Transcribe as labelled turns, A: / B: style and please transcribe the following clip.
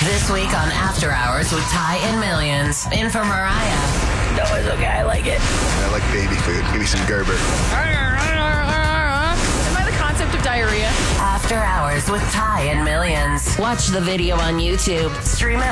A: This week on After Hours with Ty and Millions. In for Mariah.
B: No, it's okay. I like it.
C: I like baby food. Give me some Gerber.
B: Am I the concept of diarrhea?
A: After Hours with Ty and Millions. Watch the video on YouTube. Stream it